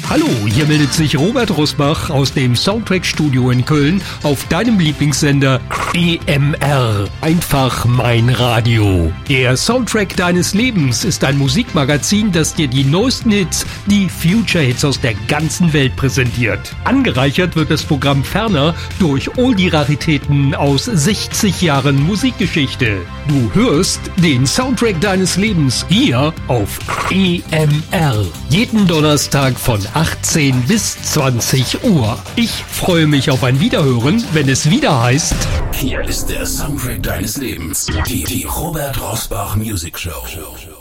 Hallo, hier meldet sich Robert Rosbach aus dem Soundtrack-Studio in Köln auf deinem Lieblingssender EMR. Einfach mein Radio. Der Soundtrack deines Lebens ist ein Musikmagazin, das dir die neuesten Hits, die Future-Hits aus der ganzen Welt präsentiert. Angereichert wird das Programm ferner durch Oldie-Raritäten aus 60 Jahren Musikgeschichte. Du hörst den Soundtrack deines Lebens hier auf EMR. Jeden Donnerstag von 18 bis 20 Uhr. Ich freue mich auf ein Wiederhören, wenn es wieder heißt... Hier ist der Soundtrack deines Lebens. Die Robert Rosbach Music Show.